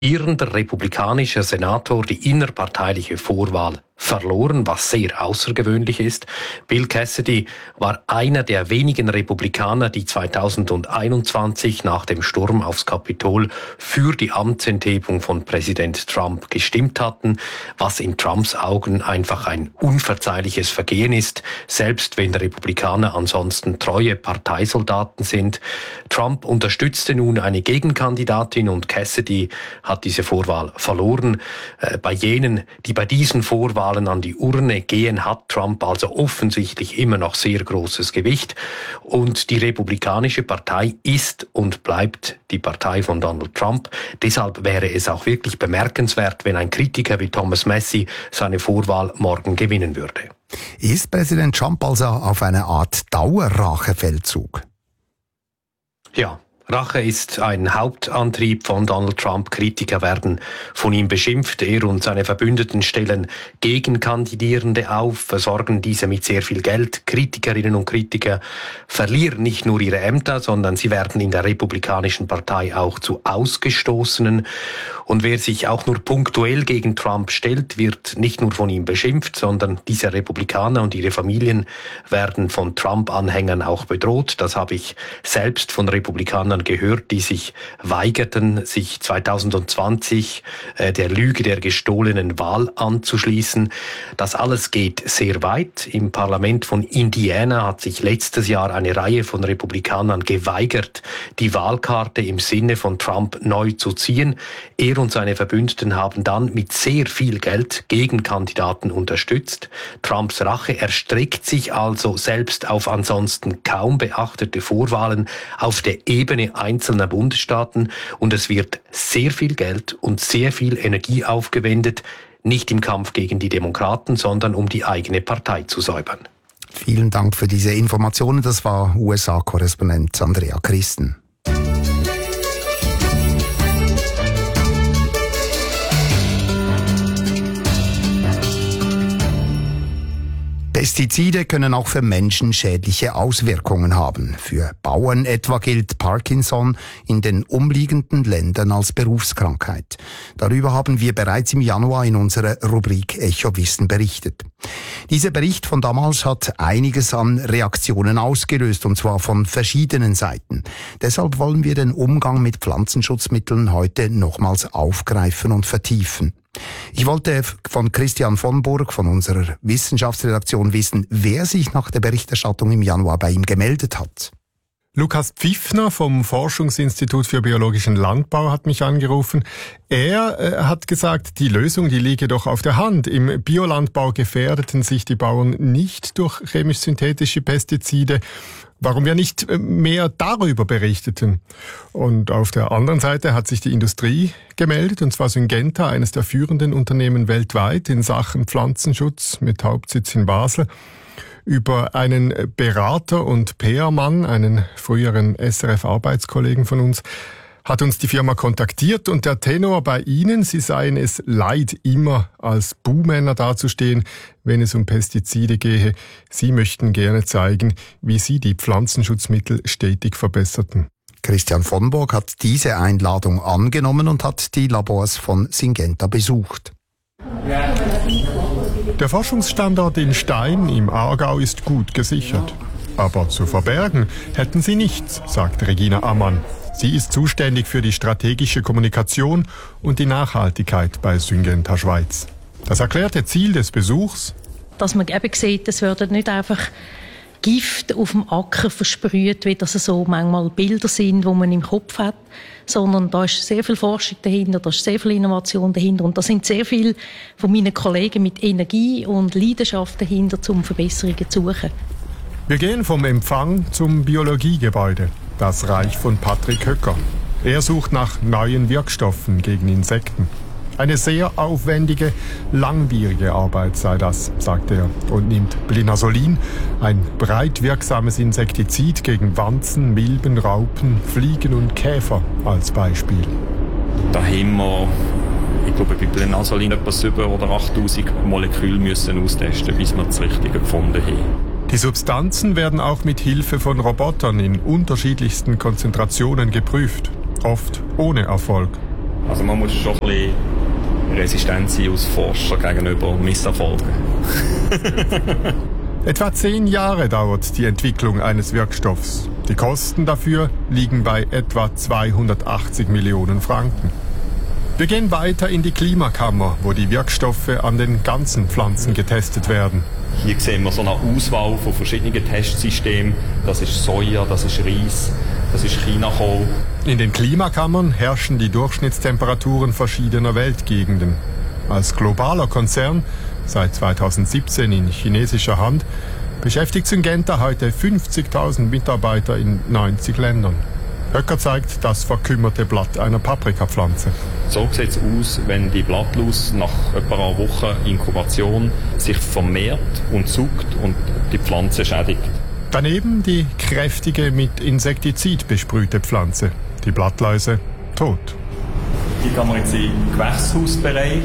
Der republikanische Senator die innerparteiliche Vorwahl verloren, was sehr außergewöhnlich ist. Bill Cassidy war einer der wenigen Republikaner, die 2021 nach dem Sturm aufs Kapitol für die Amtsenthebung von Präsident Trump gestimmt hatten, was in Trumps Augen einfach ein unverzeihliches Vergehen ist, selbst wenn Republikaner ansonsten treue Parteisoldaten sind. Trump unterstützte nun eine Gegenkandidatin und Cassidy hat diese Vorwahl verloren. Bei jenen, die bei diesen Vorwahlen an die Urne gehen, hat Trump also offensichtlich immer noch sehr großes Gewicht. Und die Republikanische Partei ist und bleibt die Partei von Donald Trump. Deshalb wäre es auch wirklich bemerkenswert, wenn ein Kritiker wie Thomas Massie seine Vorwahl morgen gewinnen würde. Ist Präsident Trump also auf eine Art Dauerrachefeldzug? Ja. Rache ist ein Hauptantrieb von Donald Trump. Kritiker werden von ihm beschimpft. Er und seine Verbündeten stellen Gegenkandidierende auf, versorgen diese mit sehr viel Geld. Kritikerinnen und Kritiker verlieren nicht nur ihre Ämter, sondern sie werden in der Republikanischen Partei auch zu Ausgestoßenen. Und wer sich auch nur punktuell gegen Trump stellt, wird nicht nur von ihm beschimpft, sondern diese Republikaner und ihre Familien werden von Trump-Anhängern auch bedroht. Das habe ich selbst von Republikanern gehört, die sich weigerten, sich 2020 der Lüge der gestohlenen Wahl anzuschließen. Das alles geht sehr weit. Im Parlament von Indiana hat sich letztes Jahr eine Reihe von Republikanern geweigert, die Wahlkarte im Sinne von Trump neu zu ziehen. Er und seine Verbündeten haben dann mit sehr viel Geld Gegenkandidaten unterstützt. Trumps Rache erstreckt sich also selbst auf ansonsten kaum beachtete Vorwahlen auf der Ebene einzelner Bundesstaaten und es wird sehr viel Geld und sehr viel Energie aufgewendet, nicht im Kampf gegen die Demokraten, sondern um die eigene Partei zu säubern. Vielen Dank für diese Informationen. Das war USA-Korrespondent Andrea Christen. Pestizide können auch für Menschen schädliche Auswirkungen haben. Für Bauern etwa gilt Parkinson in den umliegenden Ländern als Berufskrankheit. Darüber haben wir bereits im Januar in unserer Rubrik Echo Wissen berichtet. Dieser Bericht von damals hat einiges an Reaktionen ausgelöst, und zwar von verschiedenen Seiten. Deshalb wollen wir den Umgang mit Pflanzenschutzmitteln heute nochmals aufgreifen und vertiefen. Ich wollte von Christian von Burg von unserer Wissenschaftsredaktion wissen, wer sich nach der Berichterstattung im Januar bei ihm gemeldet hat. Lukas Pfiffner vom Forschungsinstitut für biologischen Landbau hat mich angerufen. Er hat gesagt, die Lösung, die liege doch auf der Hand. Im Biolandbau gefährdeten sich die Bauern nicht durch chemisch-synthetische Pestizide. Warum wir nicht mehr darüber berichteten? Und auf der anderen Seite hat sich die Industrie gemeldet, und zwar Syngenta, eines der führenden Unternehmen weltweit in Sachen Pflanzenschutz mit Hauptsitz in Basel. Über einen Berater und PR-Mann, einen früheren SRF-Arbeitskollegen von uns, hat uns die Firma kontaktiert, und der Tenor bei Ihnen, Sie seien es leid, immer als Buhmänner dazustehen, wenn es um Pestizide gehe. Sie möchten gerne zeigen, wie Sie die Pflanzenschutzmittel stetig verbesserten. Christian von Burg hat diese Einladung angenommen und hat die Labors von Syngenta besucht. Der Forschungsstandort in Stein im Aargau ist gut gesichert. Aber zu verbergen hätten sie nichts, sagt Regina Ammann. Sie ist zuständig für die strategische Kommunikation und die Nachhaltigkeit bei Syngenta Schweiz. Das erklärte Ziel des Besuchs: dass man eben sieht, es wird nicht einfach Gift auf dem Acker versprüht, wie das so manchmal Bilder sind, die man im Kopf hat, sondern da ist sehr viel Forschung dahinter, da ist sehr viel Innovation dahinter, und da sind sehr viele von meinen Kollegen mit Energie und Leidenschaft dahinter, um Verbesserungen zu suchen. Wir gehen vom Empfang zum Biologiegebäude, das Reich von Patrick Höcker. Er sucht nach neuen Wirkstoffen gegen Insekten. Eine sehr aufwendige, langwierige Arbeit sei das, sagt er, und nimmt Blinasolin, ein breit wirksames Insektizid gegen Wanzen, Milben, Raupen, Fliegen und Käfer, als Beispiel. Da haben wir, ich glaube, bei Blinasolin etwa 7.000 oder 8.000 Moleküle müssen austesten, bis wir das Richtige gefunden haben. Die Substanzen werden auch mit Hilfe von Robotern in unterschiedlichsten Konzentrationen geprüft, oft ohne Erfolg. Also man muss schon ein bisschen resistent sein als Forscher gegenüber Misserfolgen. Etwa 10 Jahre dauert die Entwicklung eines Wirkstoffs. Die Kosten dafür liegen bei etwa 280 Millionen Franken. Wir gehen weiter in die Klimakammer, wo die Wirkstoffe an den ganzen Pflanzen getestet werden. Hier sehen wir so eine Auswahl von verschiedenen Testsystemen. Das ist Soja, das ist Reis, das ist Chinakohl. In den Klimakammern herrschen die Durchschnittstemperaturen verschiedener Weltgegenden. Als globaler Konzern, seit 2017 in chinesischer Hand, beschäftigt Syngenta heute 50.000 Mitarbeiter in 90 Ländern. Höcker zeigt das verkümmerte Blatt einer Paprikapflanze. So sieht es aus, wenn die Blattlaus nach etwa einer Woche Inkubation sich vermehrt und zuckt und die Pflanze schädigt. Daneben die kräftige, mit Insektizid besprühte Pflanze. Die Blattläuse tot. Hier kann man jetzt im Gewächshausbereich.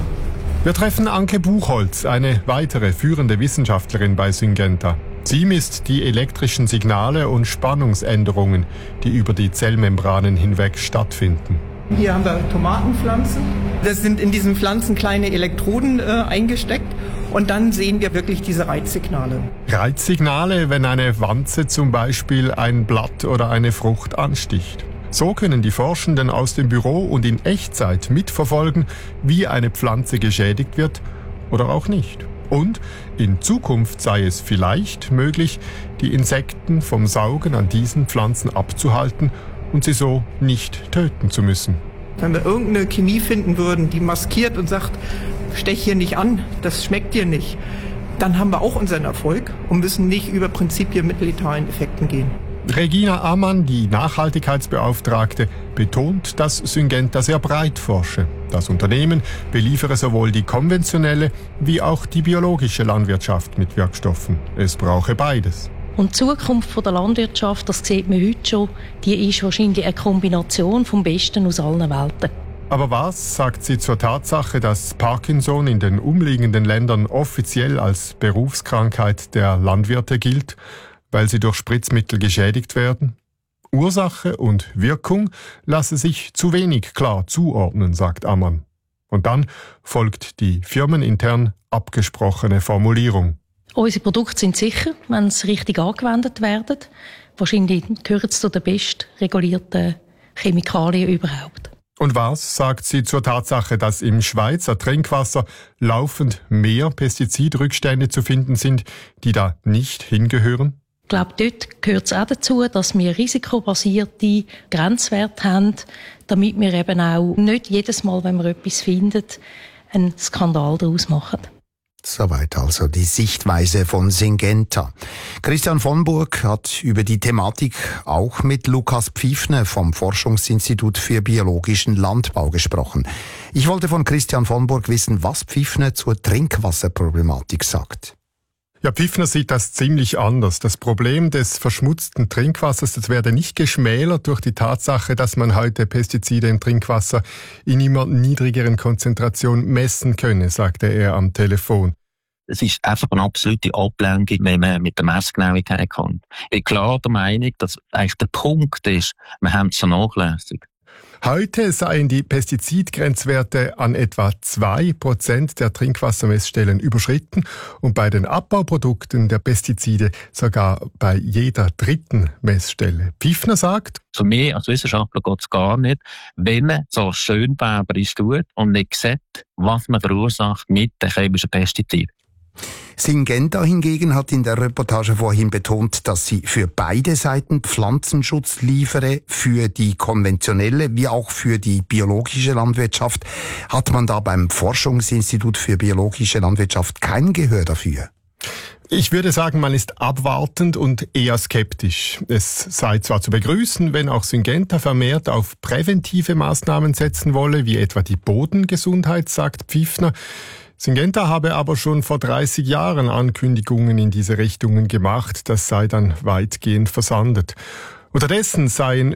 Wir treffen Anke Buchholz, eine weitere führende Wissenschaftlerin bei Syngenta. Sie misst die elektrischen Signale und Spannungsänderungen, die über die Zellmembranen hinweg stattfinden. Hier haben wir Tomatenpflanzen. Das sind in diesen Pflanzen kleine Elektroden eingesteckt. Und dann sehen wir wirklich diese Reizsignale. Reizsignale, wenn eine Wanze zum Beispiel ein Blatt oder eine Frucht ansticht. So können die Forschenden aus dem Büro und in Echtzeit mitverfolgen, wie eine Pflanze geschädigt wird oder auch nicht. Und in Zukunft sei es vielleicht möglich, die Insekten vom Saugen an diesen Pflanzen abzuhalten und sie so nicht töten zu müssen. Wenn wir irgendeine Chemie finden würden, die maskiert und sagt, stech hier nicht an, das schmeckt dir nicht, dann haben wir auch unseren Erfolg und müssen nicht über Prinzipien mit letalen Effekten gehen. Regina Ammann, die Nachhaltigkeitsbeauftragte, betont, dass Syngenta sehr breit forsche. Das Unternehmen beliefere sowohl die konventionelle wie auch die biologische Landwirtschaft mit Wirkstoffen. Es brauche beides. Und die Zukunft der Landwirtschaft, das sieht man heute schon, die ist wahrscheinlich eine Kombination vom Besten aus allen Welten. Aber was sagt sie zur Tatsache, dass Parkinson in den umliegenden Ländern offiziell als Berufskrankheit der Landwirte gilt, weil sie durch Spritzmittel geschädigt werden? Ursache und Wirkung lasse sich zu wenig klar zuordnen, sagt Ammann. Und dann folgt die firmenintern abgesprochene Formulierung. Unsere Produkte sind sicher, wenn sie richtig angewendet werden. Wahrscheinlich gehören sie zu den best regulierten Chemikalien überhaupt. Und was sagt sie zur Tatsache, dass im Schweizer Trinkwasser laufend mehr Pestizidrückstände zu finden sind, die da nicht hingehören? Ich glaube, dort gehört es auch dazu, dass wir risikobasierte Grenzwerte haben, damit wir eben auch nicht jedes Mal, wenn wir etwas finden, einen Skandal daraus machen. Soweit also die Sichtweise von Syngenta. Christian von Burg hat über die Thematik auch mit Lukas Pfiffner vom Forschungsinstitut für biologischen Landbau gesprochen. Ich wollte von Christian von Burg wissen, was Pfiffner zur Trinkwasserproblematik sagt. Ja, Pfiffner sieht das ziemlich anders. Das Problem des verschmutzten Trinkwassers, das werde nicht geschmälert durch die Tatsache, dass man heute Pestizide im Trinkwasser in immer niedrigeren Konzentrationen messen könne, sagte er am Telefon. Es ist einfach eine absolute Ablenkung, wenn man mit der Messgenauigkeit kommt. Ich bin klar der Meinung, dass eigentlich der Punkt ist, wir haben es vernachlässigt. Heute seien die Pestizidgrenzwerte an etwa 2% der Trinkwassermessstellen überschritten und bei den Abbauprodukten der Pestizide sogar bei jeder dritten Messstelle. Pfiffner sagt: Für mich als Wissenschaftler geht es gar nicht, wenn man so schönbarberisch tut und nicht sieht, was man verursacht mit den chemischen Pestiziden. Syngenta hingegen hat in der Reportage vorhin betont, dass sie für beide Seiten Pflanzenschutz liefere, für die konventionelle wie auch für die biologische Landwirtschaft. Hat man da beim Forschungsinstitut für biologische Landwirtschaft kein Gehör dafür? Ich würde sagen, man ist abwartend und eher skeptisch. Es sei zwar zu begrüßen, wenn auch Syngenta vermehrt auf präventive Maßnahmen setzen wolle, wie etwa die Bodengesundheit, sagt Pfiffner. Syngenta habe aber schon vor 30 Jahren Ankündigungen in diese Richtungen gemacht, das sei dann weitgehend versandet. Unterdessen seien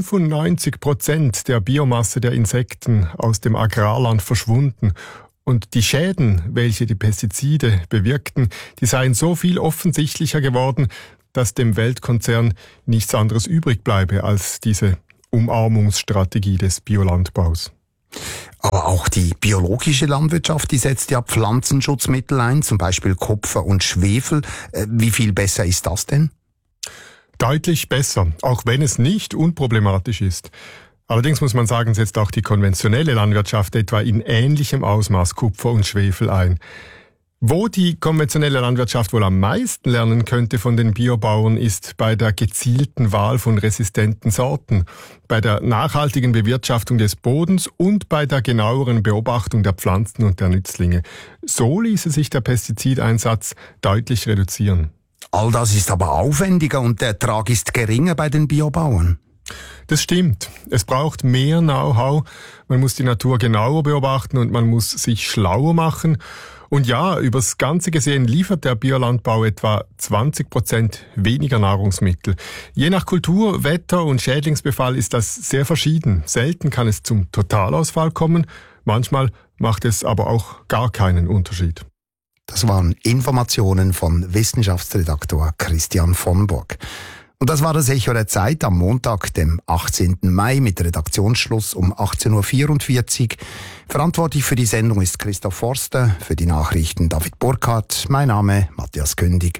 95% der Biomasse der Insekten aus dem Agrarland verschwunden. Und die Schäden, welche die Pestizide bewirkten, die seien so viel offensichtlicher geworden, dass dem Weltkonzern nichts anderes übrig bleibe als diese Umarmungsstrategie des Biolandbaus. Aber auch die biologische Landwirtschaft, die setzt ja Pflanzenschutzmittel ein, zum Beispiel Kupfer und Schwefel. Wie viel besser ist das denn? Deutlich besser, auch wenn es nicht unproblematisch ist. Allerdings muss man sagen, setzt auch die konventionelle Landwirtschaft etwa in ähnlichem Ausmaß Kupfer und Schwefel ein. Wo die konventionelle Landwirtschaft wohl am meisten lernen könnte von den Biobauern, ist bei der gezielten Wahl von resistenten Sorten, bei der nachhaltigen Bewirtschaftung des Bodens und bei der genaueren Beobachtung der Pflanzen und der Nützlinge. So ließe sich der Pestizideinsatz deutlich reduzieren. All das ist aber aufwendiger und der Ertrag ist geringer bei den Biobauern. Das stimmt. Es braucht mehr Know-how. Man muss die Natur genauer beobachten und man muss sich schlauer machen. Und ja, übers Ganze gesehen liefert der Biolandbau etwa 20% weniger Nahrungsmittel. Je nach Kultur, Wetter und Schädlingsbefall ist das sehr verschieden. Selten kann es zum Totalausfall kommen. Manchmal macht es aber auch gar keinen Unterschied. Das waren Informationen von Wissenschaftsredaktor Christian von Burg. Und das war das Echo der Zeit am Montag, dem 18. Mai mit Redaktionsschluss um 18.44 Uhr. Verantwortlich für die Sendung ist Christoph Forster, für die Nachrichten David Burkhardt. Mein Name Matthias Kündig.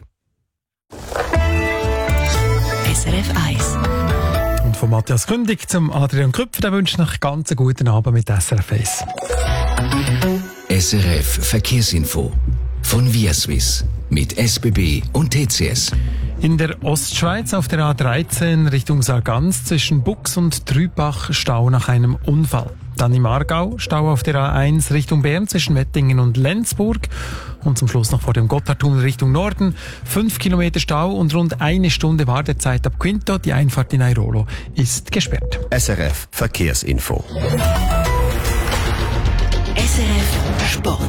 SRF 1. Und von Matthias Kündig zum Adrian Krüpfer, der wünscht noch ganz einen guten Abend mit SRF 1. SRF Verkehrsinfo von ViaSwiss mit SBB und TCS. In der Ostschweiz auf der A13 Richtung Sargans zwischen Bux und Trübach Stau nach einem Unfall. Dann im Aargau Stau auf der A1 Richtung Bern zwischen Wettingen und Lenzburg. Und zum Schluss noch vor dem Gotthardtunnel Richtung Norden 5 Kilometer Stau und rund 1 Stunde Wartezeit ab Quinto. Die Einfahrt in Airolo ist gesperrt. SRF Verkehrsinfo. SRF Sport.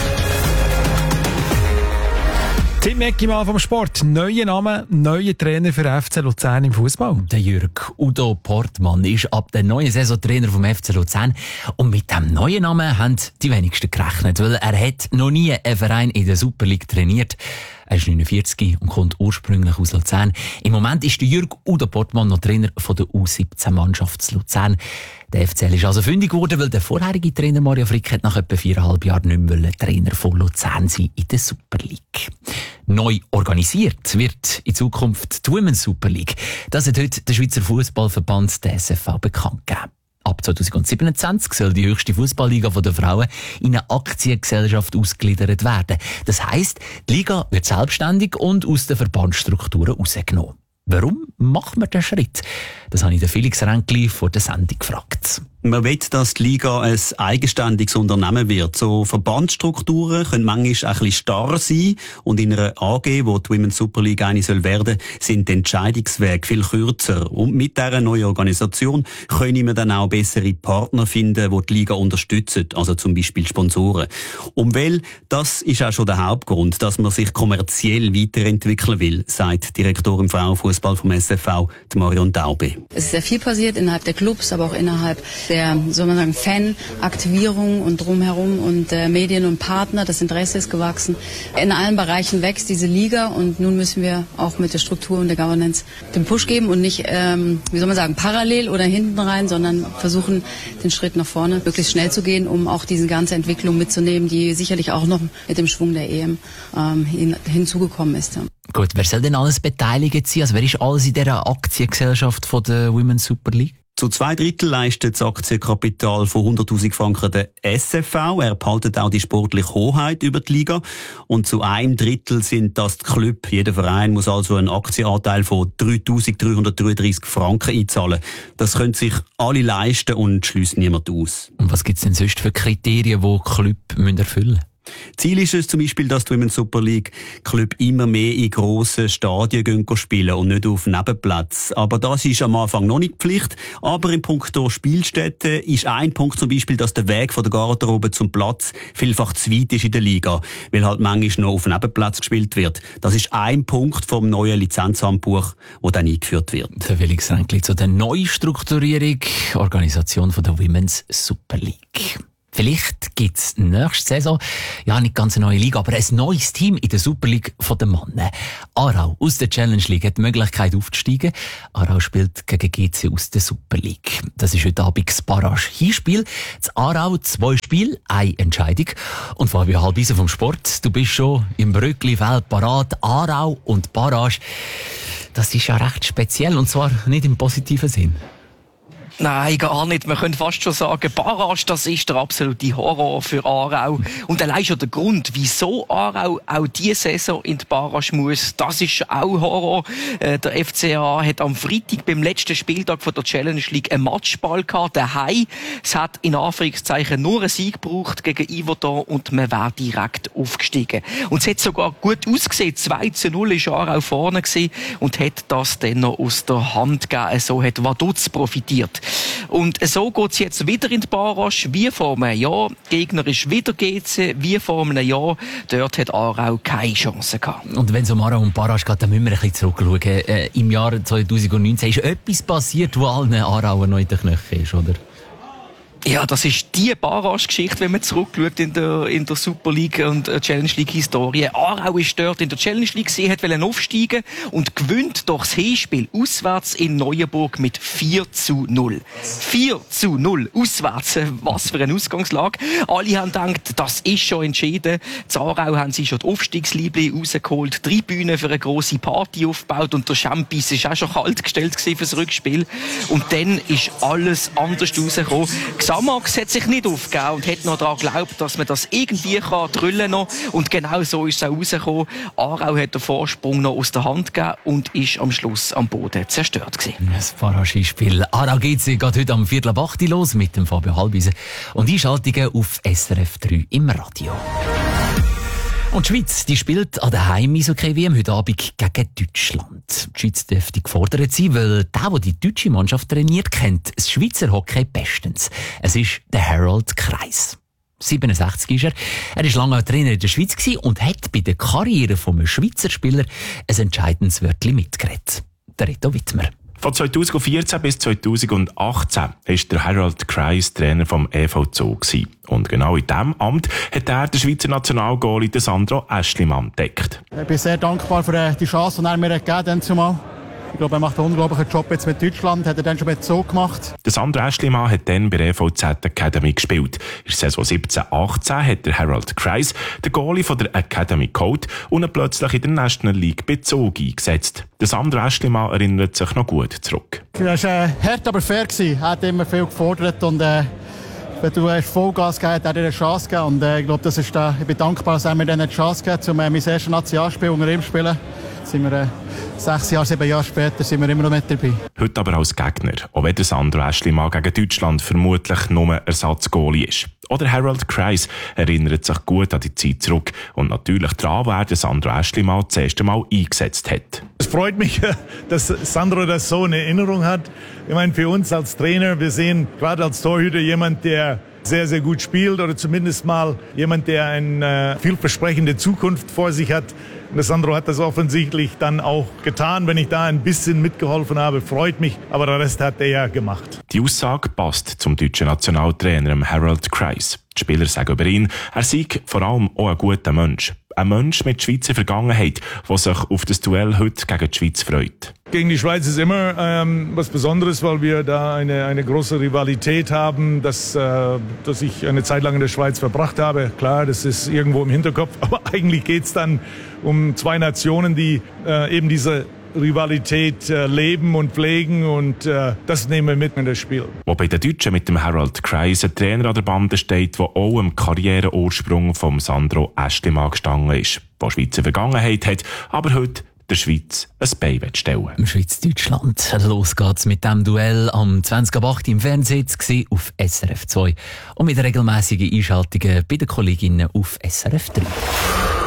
Tim Ecki mal vom Sport. Neuer Name, neuer Trainer für FC Luzern im Fußball. Der Jürg Udo Portmann ist ab der neuen Saison Trainer vom FC Luzern. Und mit dem neuen Namen haben die wenigsten gerechnet, weil er hat noch nie einen Verein in der Super League trainiert. Er ist 49 und kommt ursprünglich aus Luzern. Im Moment ist der Jürg Udo Portmann noch Trainer von der U17-Mannschaft zu Luzern. Der FCL ist also fündig geworden, weil der vorherige Trainer Mario Frick hat nach etwa 4,5 Jahren nicht mehr Trainer von Luzern sein in der Super League. Neu organisiert wird in Zukunft die Women's Super League. Das hat heute der Schweizer Fußballverband, der SFV, bekannt gegeben. Ab 2027 soll die höchste Fußballliga der Frauen in eine Aktiengesellschaft ausgegliedert werden. Das heisst, die Liga wird selbstständig und aus den Verbandsstrukturen rausgenommen. Warum macht man den Schritt? Das habe ich den Felix Ränkli vor der Sendung gefragt. Man will, dass die Liga ein eigenständiges Unternehmen wird. So Verbandsstrukturen können manchmal ein bisschen starr sein. Und in einer AG, wo die Women's Super League eine soll werden, sind die Entscheidungswege viel kürzer. Und mit dieser neuen Organisation können wir dann auch bessere Partner finden, die die Liga unterstützen. Also zum Beispiel Sponsoren. Und weil, das ist auch schon der Hauptgrund, dass man sich kommerziell weiterentwickeln will, sagt Direktorin Frauenfußball vom SFV, Marion Daube. Es ist sehr viel passiert innerhalb der Clubs, aber auch innerhalb der, soll man sagen, Fan-Aktivierung und drumherum und Medien und Partner. Das Interesse ist gewachsen. In allen Bereichen wächst diese Liga und nun müssen wir auch mit der Struktur und der Governance den Push geben und nicht, wie soll man sagen, parallel oder hinten rein, sondern versuchen, den Schritt nach vorne möglichst schnell zu gehen, um auch diese ganze Entwicklung mitzunehmen, die sicherlich auch noch mit dem Schwung der EM hinzugekommen ist. Gut, wer soll denn alles beteiligt sein? Also wer ist alles in dieser Aktiengesellschaft von der Women's Super League? Zu 2/3 leistet das Aktienkapital von 100'000 Franken der SFV. Er behaltet auch die sportliche Hoheit über die Liga. Und zu 1/3 sind das die Club. Jeder Verein muss also einen Aktienanteil von 3'333 Franken einzahlen. Das können sich alle leisten und schließt niemand aus. Und was gibt es denn sonst für Kriterien, die Club erfüllen müssen? Ziel ist es zum Beispiel, dass die Women's Super League Club immer mehr in grossen Stadien spielen und nicht auf Nebenplatz. Aber das ist am Anfang noch nicht Pflicht. Aber im Punkto Spielstätte ist ein Punkt zum Beispiel, dass der Weg von der Garderobe zum Platz vielfach zu weit ist in der Liga, weil halt manchmal noch auf Nebenplatz gespielt wird. Das ist ein Punkt vom neuen Lizenzhandbuch, das dann eingeführt wird. Der Felix Ränkli zu der Neustrukturierung, Organisation von der Women's Super League. Vielleicht gibt es nächste Saison, ja nicht ganz eine neue Liga, aber ein neues Team in der Super League von den Mannen. Aarau aus der Challenge League hat die Möglichkeit aufzusteigen. Aarau spielt gegen GC aus der Super League. Das ist heute Abend das Barrage-Hinspiel. Das Aarau 2 Spiele, 1 Entscheidung. Und Fabio Halbisen vom Sport, du bist schon im Brückli-Feld parat. Aarau und Barrage, das ist ja recht speziell und zwar nicht im positiven Sinn. Nein, gar nicht. Man könnte fast schon sagen, Barrage, das ist der absolute Horror für Aarau. Und allein schon der Grund, wieso Aarau auch diese Saison in die Barrage muss, das ist auch Horror. Der FCA hat am Freitag beim letzten Spieltag von der Challenge League einen Matchball gehabt, daheim. Es hat in Anführungszeichen nur einen Sieg gebraucht gegen Yverdon und man wäre direkt aufgestiegen. Und es hat sogar gut ausgesehen. 2:0 ist Aarau vorne gewesen und hat das dann noch aus der Hand gegeben. So hat Vaduz profitiert. Und so geht's jetzt wieder in die Barrage, wie vor einem Jahr. Gegner ist wieder GC, wie vor einem Jahr. Dort hat Aarau keine Chance gehabt. Und wenn es um Aarau und Barrage geht, dann müssen wir ein bisschen zurückschauen. Im Jahr 2019 ist etwas passiert, wo allen Aarauer noch in den Knöcheln ist, oder? Ja, das ist die Barrage-Geschichte, wenn man zurückschaut in der Super League und Challenge League Historie. Aarau ist dort in der Challenge League, sie wollte aufsteigen und gewinnt doch das Hinspiel auswärts in Neuenburg mit 4:0. 4:0 auswärts. Was für eine Ausgangslage. Alle haben gedacht, das ist schon entschieden. In Aarau haben sie schon die Aufstiegsliebli rausgeholt, 3 Bühnen für eine grosse Party aufgebaut und der Champis ist auch schon kalt gestellt fürs Rückspiel. Und dann ist alles anders rausgekommen. Xamax hat sich nicht aufgegeben und hat noch daran geglaubt, dass man das irgendwie drüllen kann. Und genau so ist es auch rausgekommen. Aarau hat den Vorsprung noch aus der Hand gegeben und ist am Schluss am Boden zerstört gewesen. Das Barrage-Spiel Aarau geht heute am 7:45 los mit dem Fabio Halbisen. Und Einschaltungen auf SRF 3 im Radio. Und die Schweiz, die spielt an der Heim-Eishockey-WM heute Abend gegen Deutschland. Die Schweiz dürfte gefordert sein, weil der die deutsche Mannschaft trainiert, kennt das Schweizer Hockey bestens. Es ist der Harold Kreis. 67 ist er. Er war lange Trainer in der Schweiz und hat bei der Karriere eines Schweizer Spielers ein entscheidendes Wörtchen mitgeredet. Der Reto Wittmer. Von 2014 bis 2018 war der Harold Kreis Trainer vom EV Zoo. Und genau in diesem Amt hat er den Schweizer Nationalgoalie Sandro Aeschlimann entdeckt. Ich bin sehr dankbar für die Chance, die er mir gegeben hat. Ich glaube, er macht einen unglaublichen Job jetzt mit Deutschland, hat er dann schon mit Zoo gemacht. Der Sandro Aeschlimann hat dann bei der EVZ Academy gespielt. In der Saison 17-18 hat der Harold Kreis den Goalie von der Academy geholt und ihn plötzlich in der National League bei Zoo eingesetzt. Der Sandro Aeschlimann erinnert sich noch gut zurück. Er war hart, aber fair. Er hat immer viel gefordert und wenn du Vollgas gegeben hast, hat er dir eine Chance gegeben. Und ich glaube, ich bin dankbar, dass er mir dann eine Chance gegeben hat, um mein erstes Nationalspiel unter ihm zu spielen. Sind wir 6 Jahre, 7 Jahre später sind wir immer noch mit dabei. Heute aber als Gegner, auch wenn der Sandro Aeschlimann gegen Deutschland vermutlich nur Ersatzgoalie ist. Oder Harold Kreis erinnert sich gut an die Zeit zurück und natürlich daran, wer der Sandro Aeschlimann das erste Mal eingesetzt hat. Es freut mich, dass Sandro das so in Erinnerung hat. Ich meine, für uns als Trainer, wir sehen gerade als Torhüter jemand, der sehr, sehr gut spielt oder zumindest mal jemand, der eine vielversprechende Zukunft vor sich hat. Und der Sandro hat das offensichtlich dann auch getan. Wenn ich da ein bisschen mitgeholfen habe, freut mich. Aber der Rest hat er ja gemacht. Die Aussage passt zum deutschen Nationaltrainer Harold Kreis. Die Spieler sagen über ihn, er sei vor allem auch ein guter Mensch. Ein Mensch mit Schweizer Vergangenheit, der sich auf das Duell heute gegen die Schweiz freut. Gegen die Schweiz ist immer was Besonderes, weil wir da eine große Rivalität haben, dass ich eine Zeit lang in der Schweiz verbracht habe. Klar, das ist irgendwo im Hinterkopf, aber eigentlich geht's dann um 2 Nationen, die eben diese Rivalität leben und pflegen und das nehmen wir mit in das Spiel. Wobei der Deutsche mit dem Harold Kreis ein Trainer an der Bande steht, der auch im Karriereursprung vom Sandro Aeschlimann gestanden ist, der Schweizer Vergangenheit hat, aber heute der Schweiz ein Bein stellen. Im Schweiz-Deutschland. Los geht's mit dem Duell am 20.08 im Fernsehen auf SRF 2 und mit regelmäßigen Einschaltungen bei den Kolleginnen auf SRF 3.